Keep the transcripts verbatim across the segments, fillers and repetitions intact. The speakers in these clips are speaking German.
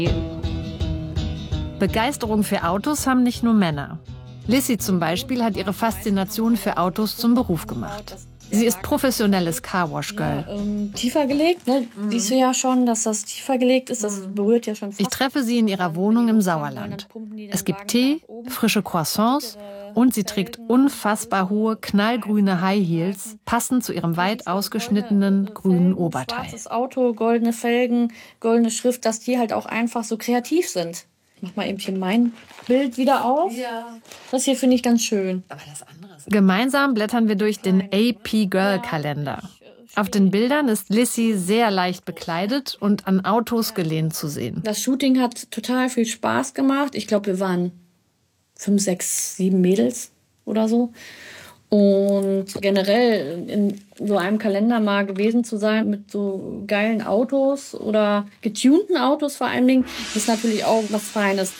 Begeisterung für Autos haben nicht nur Männer. Lissy zum Beispiel hat ihre Faszination für Autos zum Beruf gemacht. Sie ist professionelles Carwash-Girl. Ja, ähm, tiefer gelegt, ne? Mhm. Siehst du ja schon, dass das tiefer gelegt ist. Das berührt ja schon fast. Ich treffe sie in ihrer Wohnung im Sauerland. Es gibt Tee, frische Croissants und sie trägt unfassbar hohe, knallgrüne High Heels, passend zu ihrem weit ausgeschnittenen grünen Oberteil. Schwarzes Auto, goldene Felgen, goldene Schrift, dass die halt auch einfach so kreativ sind. Ich mach mal eben hier mein Bild wieder auf. Ja. Das hier finde ich ganz schön. Aber das andere ist Gemeinsam blättern wir durch den A P Girl Kalender. Auf den Bildern ist Lissy sehr leicht bekleidet und an Autos gelehnt zu sehen. Das Shooting hat total viel Spaß gemacht. Ich glaube, wir waren fünf, sechs, sieben Mädels oder so. Und generell in so einem Kalender mal gewesen zu sein mit so geilen Autos oder getunten Autos vor allen Dingen, ist natürlich auch was Feines.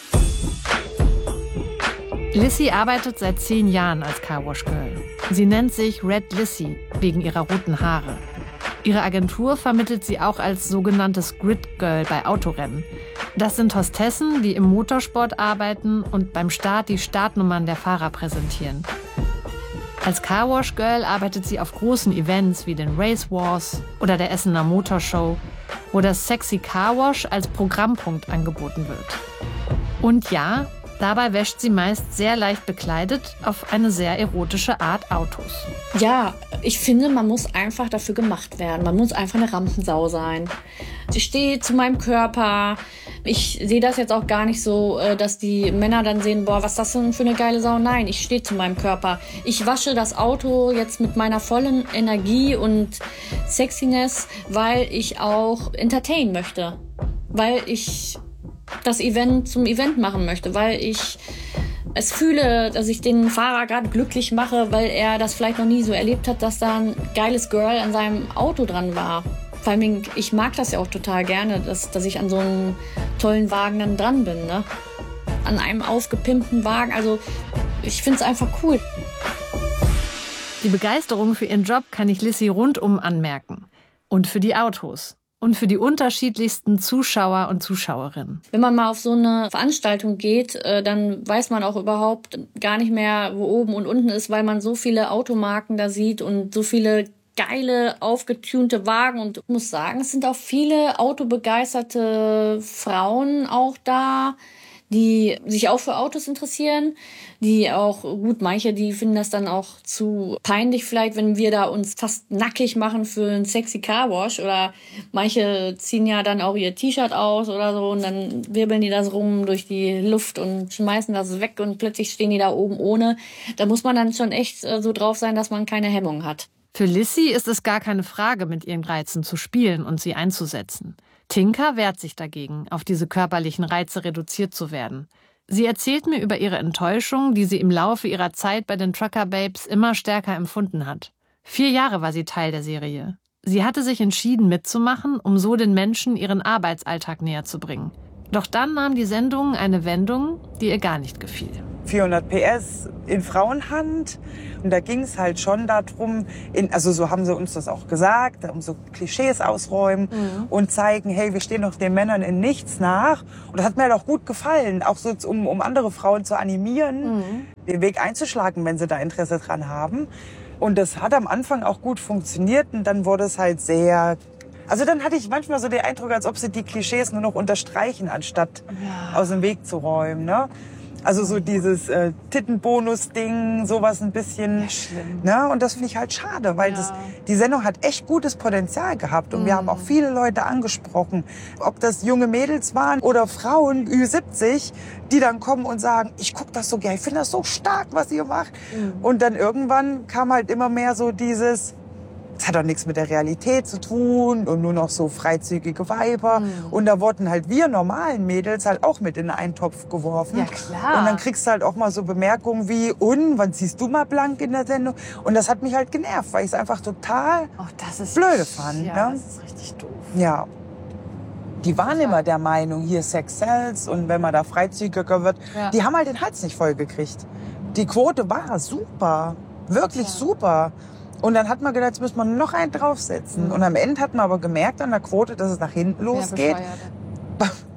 Lissy arbeitet seit zehn Jahren als Carwash Girl. Sie nennt sich Red Lissy wegen ihrer roten Haare. Ihre Agentur vermittelt sie auch als sogenanntes Grid Girl bei Autorennen. Das sind Hostessen, die im Motorsport arbeiten und beim Start die Startnummern der Fahrer präsentieren. Als Carwash Girl arbeitet sie auf großen Events wie den Race Wars oder der Essener Motorshow, wo das Sexy Carwash als Programmpunkt angeboten wird. Und ja, dabei wäscht sie meist sehr leicht bekleidet auf eine sehr erotische Art Autos. Ja, ich finde, man muss einfach dafür gemacht werden. Man muss einfach eine Rampensau sein. Ich stehe zu meinem Körper. Ich sehe das jetzt auch gar nicht so, dass die Männer dann sehen, boah, was ist das denn für eine geile Sau? Nein, ich stehe zu meinem Körper. Ich wasche das Auto jetzt mit meiner vollen Energie und Sexiness, weil ich auch entertainen möchte. Weil ich das Event zum Event machen möchte, weil ich es fühle, dass ich den Fahrer gerade glücklich mache, weil er das vielleicht noch nie so erlebt hat, dass da ein geiles Girl an seinem Auto dran war. Vor allem, ich mag das ja auch total gerne, dass, dass ich an so einem tollen Wagen dann dran bin, ne? An einem aufgepimpten Wagen. Also ich finde es einfach cool. Die Begeisterung für ihren Job kann ich Lissy rundum anmerken. Und für die Autos. Und für die unterschiedlichsten Zuschauer und Zuschauerinnen. Wenn man mal auf so eine Veranstaltung geht, dann weiß man auch überhaupt gar nicht mehr, wo oben und unten ist, weil man so viele Automarken da sieht und so viele geile, aufgetunte Wagen. Und ich muss sagen, es sind auch viele autobegeisterte Frauen auch da, die sich auch für Autos interessieren, die auch, gut, manche, die finden das dann auch zu peinlich vielleicht, wenn wir da uns fast nackig machen für einen sexy Carwash, oder manche ziehen ja dann auch ihr T-Shirt aus oder so und dann wirbeln die das rum durch die Luft und schmeißen das weg und plötzlich stehen die da oben ohne. Da muss man dann schon echt so drauf sein, dass man keine Hemmung hat. Für Lissy ist es gar keine Frage, mit ihren Reizen zu spielen und sie einzusetzen. Tinka wehrt sich dagegen, auf diese körperlichen Reize reduziert zu werden. Sie erzählt mir über ihre Enttäuschung, die sie im Laufe ihrer Zeit bei den Trucker Babes immer stärker empfunden hat. Vier Jahre war sie Teil der Serie. Sie hatte sich entschieden mitzumachen, um so den Menschen ihren Arbeitsalltag näher zu bringen. Doch dann nahm die Sendung eine Wendung, die ihr gar nicht gefiel. vierhundert P S in Frauenhand. Und da ging es halt schon darum, in, also so haben sie uns das auch gesagt, um so Klischees ausräumen mhm. und zeigen, hey, wir stehen doch den Männern in nichts nach. Und das hat mir halt auch gut gefallen, auch so um, um andere Frauen zu animieren, mhm. den Weg einzuschlagen, wenn sie da Interesse dran haben. Und das hat am Anfang auch gut funktioniert und dann wurde es halt sehr... Also dann hatte ich manchmal so den Eindruck, als ob sie die Klischees nur noch unterstreichen, anstatt ja. aus dem Weg zu räumen, ne? Also so dieses äh, Tittenbonus-Ding, sowas ein bisschen. Ja, schlimm. Ne? Und das finde ich halt schade, weil ja. das, die Sendung hat echt gutes Potenzial gehabt. Und mhm. wir haben auch viele Leute angesprochen, ob das junge Mädels waren oder Frauen Ü siebzig, die dann kommen und sagen, ich gucke das so gerne, ich finde das so stark, was ihr macht. Mhm. Und dann irgendwann kam halt immer mehr so dieses... Das hat doch nichts mit der Realität zu tun und nur noch so freizügige Weiber. Mhm. Und da wurden halt wir normalen Mädels halt auch mit in einen Topf geworfen. Ja, klar. Und dann kriegst du halt auch mal so Bemerkungen wie, und, wann ziehst du mal blank in der Sendung? Und das hat mich halt genervt, weil ich es einfach total oh, das ist, blöde fand. Ja, ne? Das ist richtig doof. Ja. Die waren immer der Meinung, hier Sex sells und wenn man da freizügiger wird, ja. die haben halt den Hals nicht voll gekriegt. Die Quote war super, wirklich ja. super. Und dann hat man gedacht, jetzt müssen wir noch einen draufsetzen. Mhm. Und am Ende hat man aber gemerkt an der Quote, dass es nach hinten losgeht.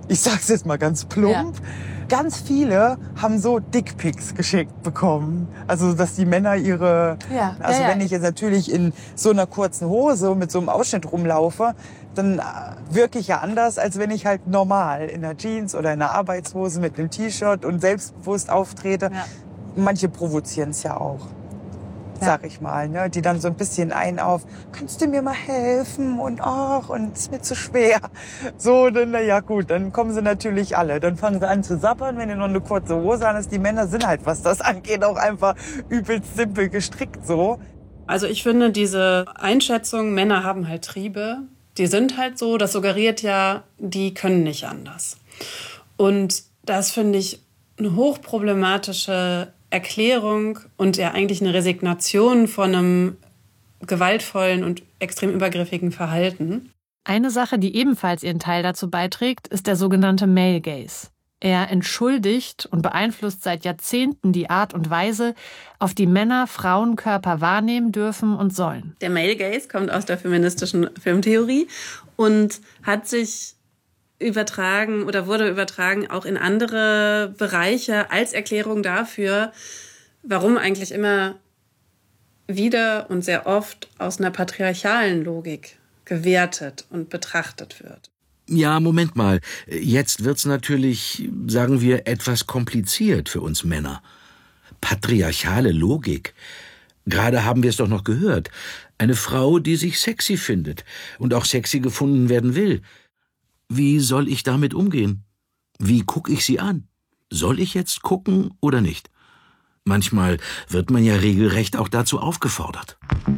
ich sag's jetzt mal ganz plump, ja. Ganz viele haben so Dickpics geschickt bekommen. Also, dass die Männer ihre... Ja. Also, ja, ja. Wenn ich jetzt natürlich in so einer kurzen Hose mit so einem Ausschnitt rumlaufe, dann wirke ich ja anders, als wenn ich halt normal in einer Jeans oder in einer Arbeitshose mit einem T-Shirt und selbstbewusst auftrete. Ja. Manche provozieren es ja auch. Ja. Sag ich mal, ne? Die dann so ein bisschen ein auf, kannst du mir mal helfen und ach, und es ist mir zu schwer. So, dann, na ja gut, dann kommen sie natürlich alle. Dann fangen sie an zu sappern, wenn ihr noch eine kurze Hose an ist. Die Männer sind halt, was das angeht, auch einfach übelst simpel gestrickt so. Also ich finde diese Einschätzung, Männer haben halt Triebe, die sind halt so, das suggeriert ja, die können nicht anders. Und das finde ich eine hochproblematische Erklärung und ja eigentlich eine Resignation von einem gewaltvollen und extrem übergriffigen Verhalten. Eine Sache, die ebenfalls ihren Teil dazu beiträgt, ist der sogenannte Male Gaze. Er entschuldigt und beeinflusst seit Jahrzehnten die Art und Weise, auf die Männer Frauenkörper wahrnehmen dürfen und sollen. Der Male Gaze kommt aus der feministischen Filmtheorie und hat sich übertragen oder wurde übertragen auch in andere Bereiche als Erklärung dafür, warum eigentlich immer wieder und sehr oft aus einer patriarchalen Logik gewertet und betrachtet wird. Ja, Moment mal. Jetzt wird's natürlich, sagen wir, etwas kompliziert für uns Männer. Patriarchale Logik. Gerade haben wir es doch noch gehört. Eine Frau, die sich sexy findet und auch sexy gefunden werden will. Wie soll ich damit umgehen? Wie gucke ich sie an? Soll ich jetzt gucken oder nicht? Manchmal wird man ja regelrecht auch dazu aufgefordert.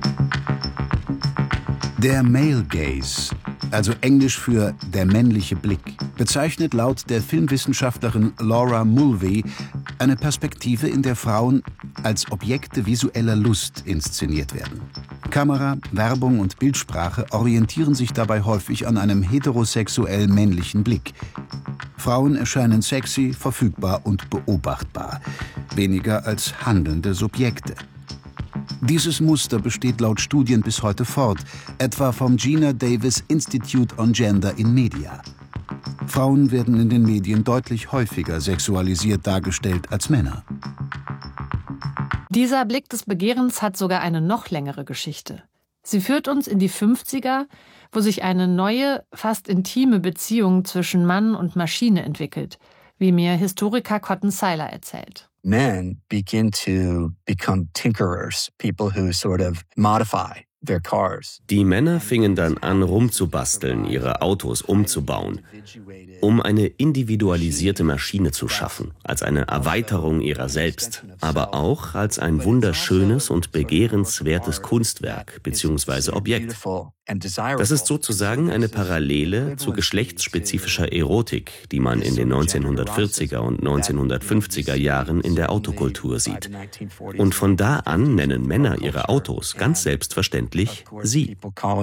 Der Male Gaze, also Englisch für der männliche Blick, bezeichnet laut der Filmwissenschaftlerin Laura Mulvey eine Perspektive, in der Frauen als Objekte visueller Lust inszeniert werden. Kamera, Werbung und Bildsprache orientieren sich dabei häufig an einem heterosexuell männlichen Blick. Frauen erscheinen sexy, verfügbar und beobachtbar, weniger als handelnde Subjekte. Dieses Muster besteht laut Studien bis heute fort, etwa vom Gina Davis Institute on Gender in Media. Frauen werden in den Medien deutlich häufiger sexualisiert dargestellt als Männer. Dieser Blick des Begehrens hat sogar eine noch längere Geschichte. Sie führt uns in die fünfziger, wo sich eine neue, fast intime Beziehung zwischen Mann und Maschine entwickelt, wie mir Historiker Cotton Seiler erzählt. Men begin to become tinkerers, people who sort of modify their cars. Die Männer fingen dann an, rumzubasteln, ihre Autos umzubauen, um eine individualisierte Maschine zu schaffen, als eine Erweiterung ihrer selbst, aber auch als ein wunderschönes und begehrenswertes Kunstwerk bzw. Objekt. Das ist sozusagen eine Parallele zu geschlechtsspezifischer Erotik, die man in den neunzehnhundertvierziger und neunzehnhundertfünfziger Jahren in der Autokultur sieht. Und von da an nennen Männer ihre Autos ganz selbstverständlich sie.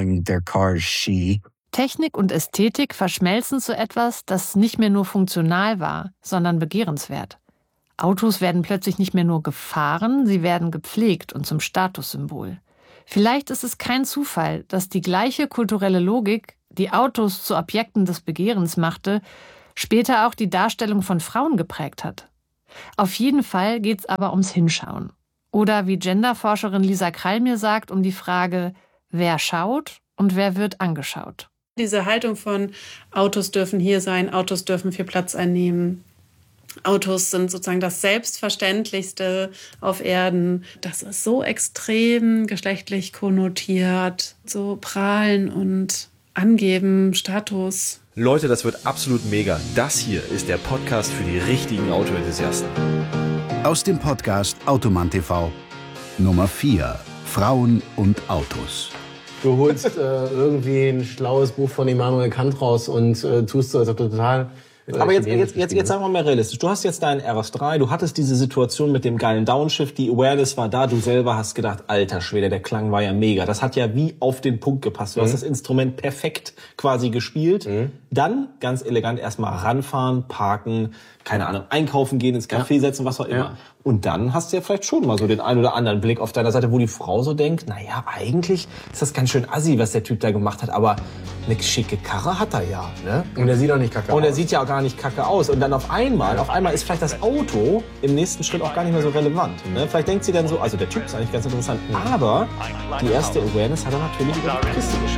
Technik und Ästhetik verschmelzen zu etwas, das nicht mehr nur funktional war, sondern begehrenswert. Autos werden plötzlich nicht mehr nur gefahren, sie werden gepflegt und zum Statussymbol. Vielleicht ist es kein Zufall, dass die gleiche kulturelle Logik, die Autos zu Objekten des Begehrens machte, später auch die Darstellung von Frauen geprägt hat. Auf jeden Fall geht's aber ums Hinschauen. Oder wie Genderforscherin Lisa Krall mir sagt, um die Frage, wer schaut und wer wird angeschaut. Diese Haltung von Autos dürfen hier sein, Autos dürfen viel Platz einnehmen. Autos sind sozusagen das Selbstverständlichste auf Erden. Das ist so extrem geschlechtlich konnotiert, so prahlen und angeben, Status. Leute, das wird absolut mega. Das hier ist der Podcast für die richtigen Autoenthusiasten. Aus dem Podcast Automann T V Nummer vier. Frauen und Autos. Du holst äh, irgendwie ein schlaues Buch von Immanuel Kant raus und äh, tust so, als ob du total... Aber jetzt, jetzt, jetzt, jetzt sagen wir mal realistisch. Du hast jetzt deinen R S drei, du hattest diese Situation mit dem geilen Downshift, die Awareness war da, du selber hast gedacht, alter Schwede, der Klang war ja mega. Das hat ja wie auf den Punkt gepasst. Du mhm. hast das Instrument perfekt quasi gespielt. Mhm. Dann ganz elegant erstmal ranfahren, parken, keine Ahnung, einkaufen gehen, ins Café ja. setzen, was auch immer. Ja. Und dann hast du ja vielleicht schon mal so den einen oder anderen Blick auf deiner Seite, wo die Frau so denkt, naja, eigentlich ist das ganz schön assi, was der Typ da gemacht hat, aber eine schicke Karre hat er ja. Ne? Und er sieht auch nicht kacke aus. Und er sieht ja auch gar nicht kacke aus. Und dann auf einmal, auf einmal ist vielleicht das Auto im nächsten Schritt auch gar nicht mehr so relevant. Ne? Vielleicht denkt sie dann so, also der Typ ist eigentlich ganz interessant, aber die erste Awareness hat er natürlich über die Kiste geschafft.